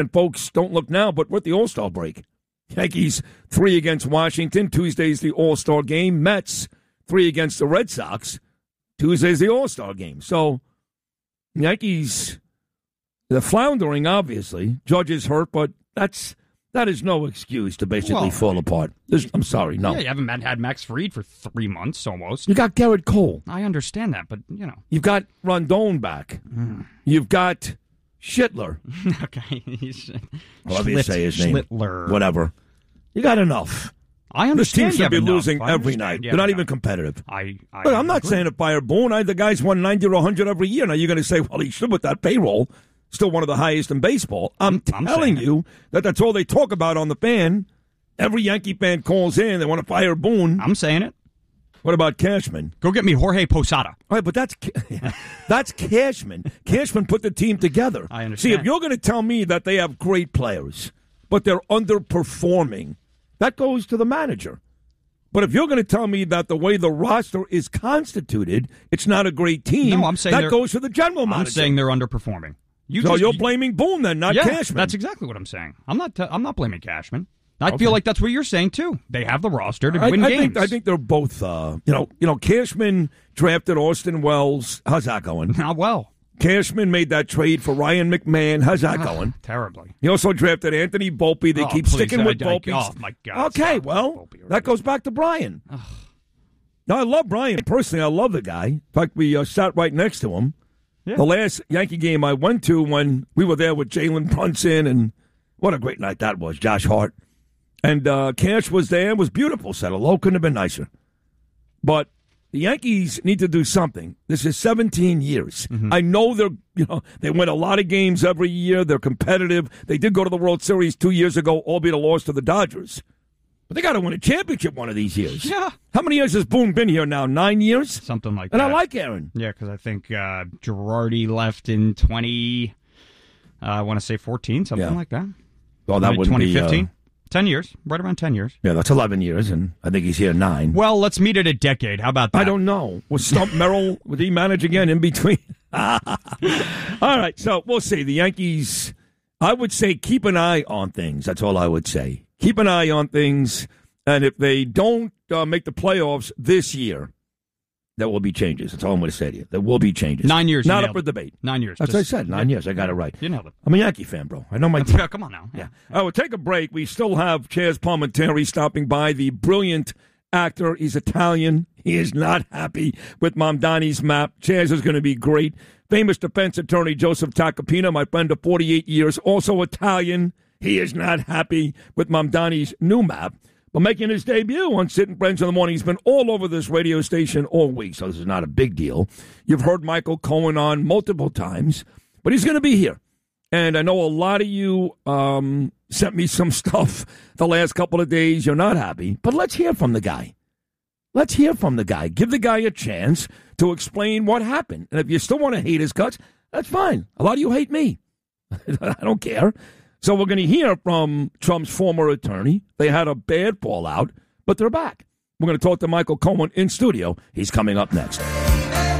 And folks, don't look now, but we're at the All-Star break. Yankees 3 against Washington. Tuesday's the All-Star game. Mets 3 against the Red Sox. Tuesday's the All-Star game. So, Yankees, they're floundering, obviously. Judge is hurt, but that is no excuse to basically fall apart. I'm sorry, no. Yeah, you haven't had Max Fried for 3 months almost. You got Garrett Cole. I understand that, but, you know. You've got Rondon back. You've got Schittler. Okay. Whatever you say his name. Schlittler. Whatever. You got enough. I understand. This team should be losing every night. They're not even competitive. I'm not saying to fire Boone. The guy's won 90 or 100 every year. Now you're going to say, well, he should with that payroll. Still one of the highest in baseball. I'm telling you that's all they talk about on the fan. Every Yankee fan calls in. They want to fire Boone. I'm saying it. What about Cashman? Go get me Jorge Posada. All right, but that's Cashman. Cashman put the team together. I understand. See, if you're going to tell me that they have great players, but they're underperforming, that goes to the manager. But if you're going to tell me that the way the roster is constituted, it's not a great team, no, I'm saying that goes to the general manager. I'm saying they're underperforming. You're blaming Boone then, not Cashman. That's exactly what I'm saying. I'm not blaming Cashman. I feel like that's what you're saying too. They have the roster to win games. I think they're both. Cashman drafted Austin Wells. How's that going? Not well. Cashman made that trade for Ryan McMahon. How's that going? Terribly. He also drafted Anthony Volpe. They keep sticking with Volpe. Oh, my God. Okay, well, that goes back to Brian. No, I love Brian. Personally, I love the guy. In fact, we sat right next to him. Yeah. The last Yankee game I went to when we were there with Jalen Brunson, and what a great night that was, Josh Hart. And Cash was there. It was beautiful. Said hello. Couldn't have been nicer. But the Yankees need to do something. This is 17 years. Mm-hmm. I know they win a lot of games every year. They're competitive. They did go to the World Series 2 years ago, albeit a loss to the Dodgers. But they got to win a championship one of these years. Yeah. How many years has Boone been here now? 9 years? Something like that. And I like Aaron. Yeah, because I think Girardi left in 14, something like that. Well, that would be 2015. 10 years, right around 10 years. Yeah, that's 11 years, and I think he's here 9. Well, let's meet at a decade. How about that? I don't know. Was Stump Merrill, would he manage again in between? All right, so we'll see. The Yankees, I would say keep an eye on things. That's all I would say. Keep an eye on things, and if they don't make the playoffs this year, there will be changes. That's all I'm going to say to you. There will be changes. 9 years. Not up for debate. 9 years. That's what I said. 9 years. I got it right. You nailed it. I'm a Yankee fan, bro. I know my team. Come on now. Yeah. All right, we'll take a break. We still have Chaz Palminteri stopping by, the brilliant actor. He's Italian. He is not happy with Mamdani's map. Chaz is going to be great. Famous defense attorney Joseph Tacopina, my friend of 48 years, also Italian. He is not happy with Mamdani's new map. But making his debut on Sid and Friends in the Morning, he's been all over this radio station all week, so this is not a big deal. You've heard Michael Cohen on multiple times, but he's going to be here. And I know a lot of you sent me some stuff the last couple of days. You're not happy, but let's hear from the guy. Let's hear from the guy. Give the guy a chance to explain what happened. And if you still want to hate his guts, that's fine. A lot of you hate me. I don't care. So we're going to hear from Trump's former attorney. They had a bad fallout, but they're back. We're going to talk to Michael Cohen in studio. He's coming up next.